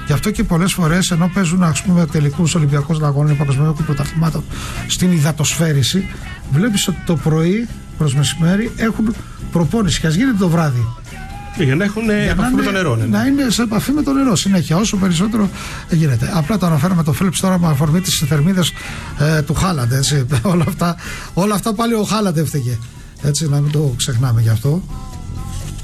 Γι' αυτό και πολλές φορές, ενώ παίζουν τελικούς Ολυμπιακών Αγώνων, Παγκοσμίου Πρωταθλημάτων στην υδατοσφαίριση, βλέπεις ότι το πρωί προς μεσημέρι έχουν προπόνηση και ας γίνεται το βράδυ. Για να έχουν επαφή με το νερό. Να είναι σε επαφή με το νερό συνέχεια, όσο περισσότερο γίνεται. Απλά το αναφέραμε το Philips τώρα με αφορμή τις θερμίδες του Χάλαντ. Όλα αυτά πάλι ο Χάλαντ έφταιγε. Έτσι, να μην το ξεχνάμε γι' αυτό.